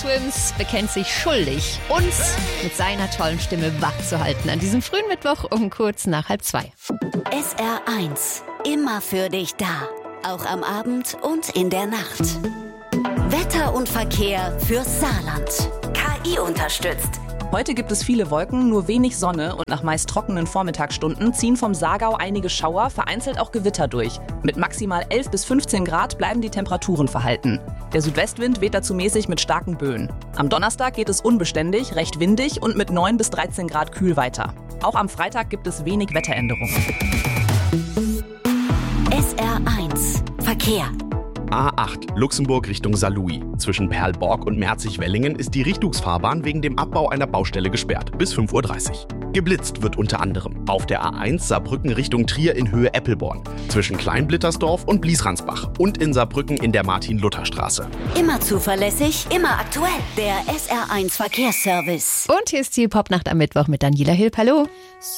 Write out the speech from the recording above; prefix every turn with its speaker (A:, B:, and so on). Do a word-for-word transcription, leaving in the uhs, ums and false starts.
A: Swims bekennt sich schuldig, uns mit seiner tollen Stimme wachzuhalten an diesem frühen Mittwoch um kurz nach halb zwei.
B: S R eins, immer für dich da. Auch am Abend und in der Nacht. Wetter und Verkehr fürs Saarland. K I unterstützt.
C: Heute gibt es viele Wolken, nur wenig Sonne und nach meist trockenen Vormittagsstunden ziehen vom Saargau einige Schauer, vereinzelt auch Gewitter durch. Mit maximal elf bis fünfzehn Grad bleiben die Temperaturen verhalten. Der Südwestwind weht dazu mäßig mit starken Böen. Am Donnerstag geht es unbeständig, recht windig und mit neun bis dreizehn Grad kühl weiter. Auch am Freitag gibt es wenig Wetteränderungen.
B: S R eins, Verkehr.
D: A acht, Luxemburg Richtung Saarlouis. Zwischen Perlborg und Merzig-Wellingen ist die Richtungsfahrbahn wegen dem Abbau einer Baustelle gesperrt, bis fünf Uhr dreißig. Geblitzt wird unter anderem auf der A eins Saarbrücken Richtung Trier in Höhe Eppelborn, zwischen Kleinblittersdorf und Bliesransbach und in Saarbrücken in der Martin-Luther-Straße.
B: Immer zuverlässig, immer aktuell. Der S R eins Verkehrsservice.
A: Und hier ist die Popnacht am Mittwoch mit Daniela Hilp. Hallo.